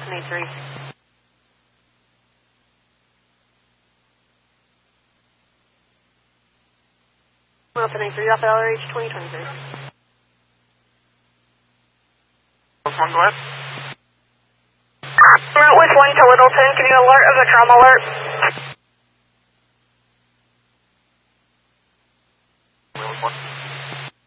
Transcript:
23. Delta 93 off LRH 2023. What's one, go ahead. Route with 1 to Littleton, can you alert of a trauma alert?